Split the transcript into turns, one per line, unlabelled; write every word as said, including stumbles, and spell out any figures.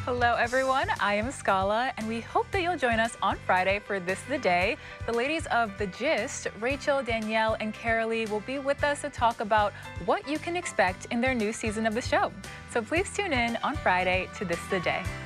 Hello, everyone. I am Scala, and we hope that you'll join us on Friday for This is the Day. The ladies of The Gist, Rachel, Danielle, and Carolee, will be with us to talk about what you can expect in their new season of the show. So please tune in on Friday to This is the Day.